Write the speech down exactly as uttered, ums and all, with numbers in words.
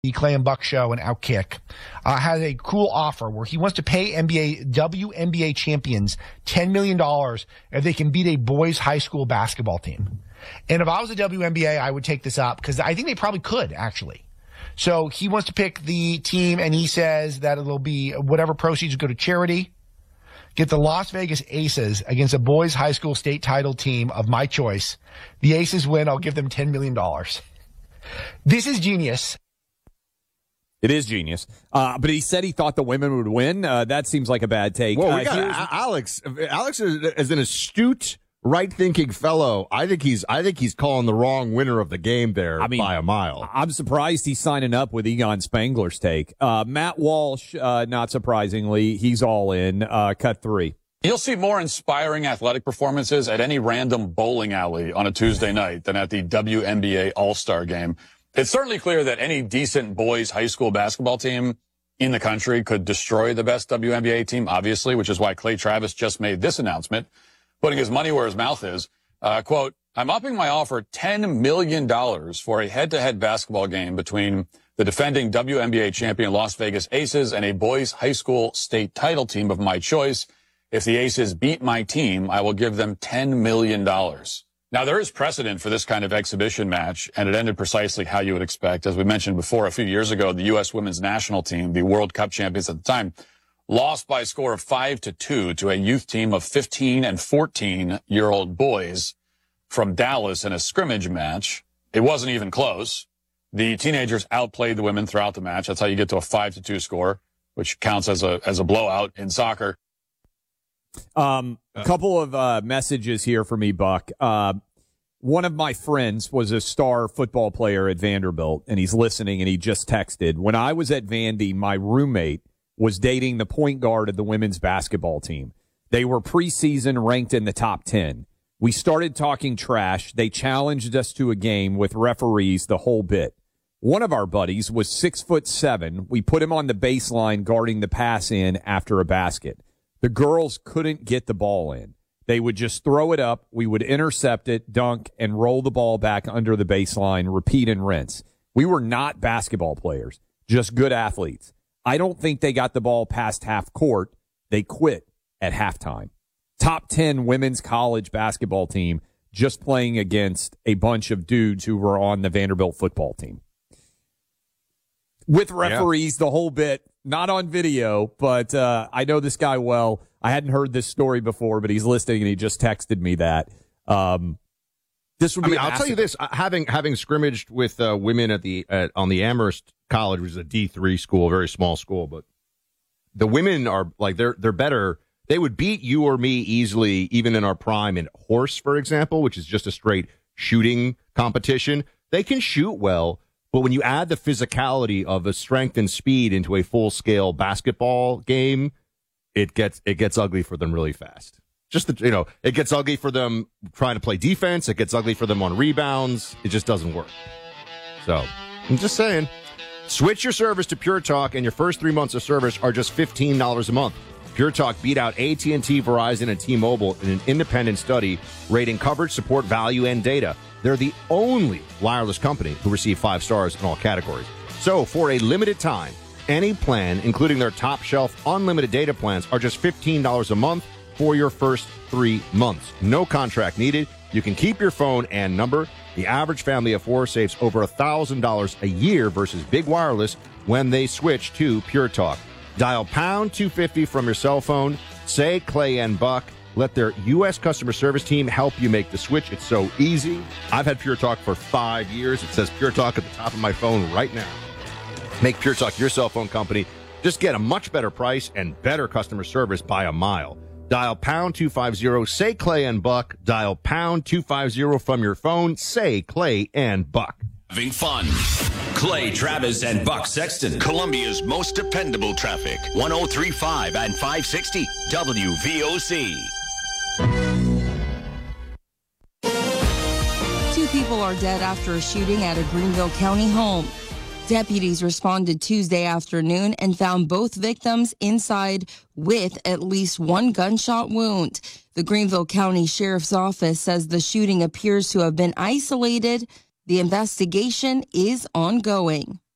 the Clay and Buck show and Outkick, uh, has a cool offer where he wants to pay N B A, W N B A champions ten million dollars if they can beat a boys high school basketball team. And if I was a W N B A, I would take this up because I think they probably could, actually. So he wants to pick the team, and he says that it'll be whatever proceeds go to charity. Get the Las Vegas Aces against a boys high school state title team of my choice. The Aces win, I'll give them ten million dollars. This is genius. It is genius. Uh, but he said he thought the women would win. Uh, that seems like a bad take. Well, we uh, got Alex. Alex is, is an astute, right-thinking fellow. I think he's. I think he's calling the wrong winner of the game there I mean, by a mile. I'm surprised he's signing up with Egon Spangler's take. Uh, Matt Walsh, uh, not surprisingly, he's all in. Uh, cut three. You'll see more inspiring athletic performances at any random bowling alley on a Tuesday night than at the W N B A All-Star Game. It's certainly clear that any decent boys high school basketball team in the country could destroy the best W N B A team, obviously, which is why Clay Travis just made this announcement, putting his money where his mouth is. Uh, quote, I'm upping my offer ten million dollars for a head-to-head basketball game between the defending W N B A champion Las Vegas Aces and a boys high school state title team of my choice. If the Aces beat my team, I will give them ten million dollars. Now, there is precedent for this kind of exhibition match, and it ended precisely how you would expect. As we mentioned before, a few years ago, the U S women's national team, the World Cup champions at the time, lost by a score of five to two to a youth team of fifteen and fourteen-year-old boys from Dallas in a scrimmage match. It wasn't even close. The teenagers outplayed the women throughout the match. That's how you get to a five to two score, which counts as a as a blowout in soccer. Um, a couple of uh, messages here for me, Buck. Uh, one of my friends was a star football player at Vanderbilt, and he's listening, and he just texted, when I was at Vandy, my roommate was dating the point guard of the women's basketball team. They were preseason ranked in the top ten. We started talking trash. They challenged us to a game with referees the whole bit. One of our buddies was six foot seven. We put him on the baseline guarding the pass in after a basket. The girls couldn't get the ball in. They would just throw it up. We would intercept it, dunk, and roll the ball back under the baseline, repeat and rinse. We were not basketball players, just good athletes. I don't think they got the ball past half court. They quit at halftime. Top ten women's college basketball team just playing against a bunch of dudes who were on the Vanderbilt football team. With referees, yeah. The whole bit. Not on video, but uh, I know this guy well. I hadn't heard this story before, but he's listening, and he just texted me that. Um, this would be. I mean, I'll tell you this: having having scrimmaged with uh, women at the at, on the Amherst College, which is a D three school, very small school, but the women are like they're they're better. They would beat you or me easily, even in our prime. In horse, for example, which is just a straight shooting competition, they can shoot well. But when you add the physicality of a strength and speed into a full-scale basketball game, it gets it gets ugly for them really fast. Just the, you know, it gets ugly for them trying to play defense. It gets ugly for them on rebounds. It just doesn't work. So I'm just saying, switch your service to Pure Talk, and your first three months of service are just fifteen dollars a month. Pure Talk beat out A T and T, Verizon, and T-Mobile in an independent study rating coverage, support, value, and data. They're the only wireless company who receive five stars in all categories. So for a limited time, any plan, including their top shelf unlimited data plans, are just fifteen dollars a month for your first three months. No contract needed. You can keep your phone and number. The average family of four saves over one thousand dollars a year versus big wireless when they switch to Pure Talk. Dial pound two fifty from your cell phone. Say Clay and Buck. Let their U S customer service team help you make the switch. It's so easy. I've had Pure Talk for five years. It says Pure Talk at the top of my phone right now. Make Pure Talk your cell phone company. Just get a much better price and better customer service by a mile. Dial pound two fifty. Say Clay and Buck. Dial pound two fifty from your phone. Say Clay and Buck. Having fun. Clay, Travis, and Buck Sexton. Columbia's most dependable traffic. one oh three point five and five sixty W V O C. Two people are dead after a shooting at a Greenville County home. Deputies responded Tuesday afternoon and found both victims inside with at least one gunshot wound. The Greenville County Sheriff's Office says the shooting appears to have been isolated. The investigation is ongoing.